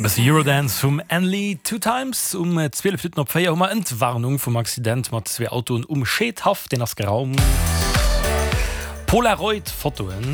Eurodance vom Enley two times 12 op 4 Entwarnung vom Accident mat 2 Autoen Schädhaft den as Raum Polaroid Fotoen